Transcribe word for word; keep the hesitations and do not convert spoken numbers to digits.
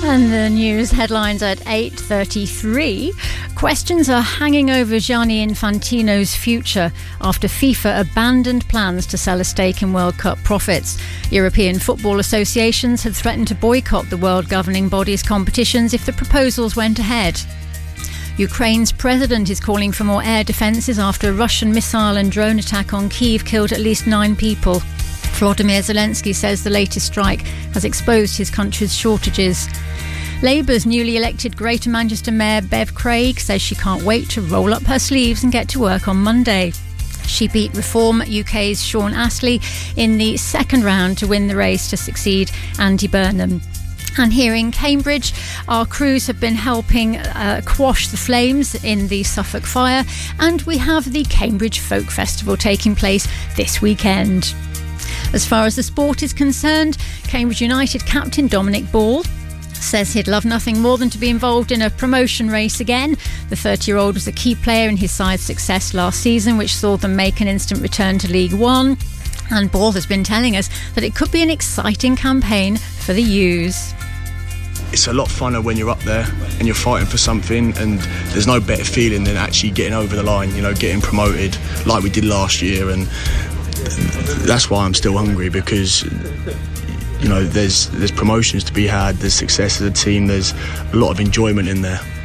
And the news headlines at eight thirty-three. Questions are hanging over Gianni Infantino's future after FIFA abandoned plans to sell a stake in World Cup profits. European football associations had threatened to boycott the world governing body's competitions if the proposals went ahead. Ukraine's president is calling for more air defences after a Russian missile and drone attack on Kyiv killed at least nine people. Volodymyr Zelensky says the latest strike has exposed his country's shortages. Labour's newly elected Greater Manchester Mayor Bev Craig says she can't wait to roll up her sleeves and get to work on Monday. She beat Reform U K's Sean Astley in the second round to win the race to succeed Andy Burnham. And here in Cambridge, our crews have been helping uh, quash the flames in the Suffolk fire, and we have the Cambridge Folk Festival taking place this weekend. As far as the sport is concerned, Cambridge United captain Dominic Ball says he'd love nothing more than to be involved in a promotion race again. The thirty-year-old was a key player in his side's success last season, which saw them make an instant return to League One. And Ball has been telling us that it could be an exciting campaign for the U's. It's a lot funner when you're up there and you're fighting for something, and there's no better feeling than actually getting over the line, you know, getting promoted like we did last year. And that's why I'm still hungry, because you know there's there's promotions to be had, there's success as a team, there's a lot of enjoyment in there.